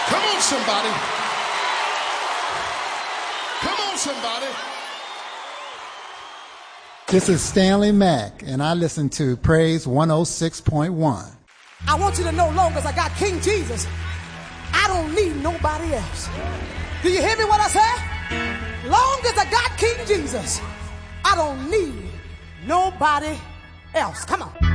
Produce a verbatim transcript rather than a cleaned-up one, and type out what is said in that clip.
Come on, somebody. Come on, somebody. This is Stanley Mack, and I listen to Praise one oh six point one. I want you to know, long as I got King Jesus, I don't need nobody else. Do you hear me what I say? Long as I got King Jesus, I don't need nobody else. Come on.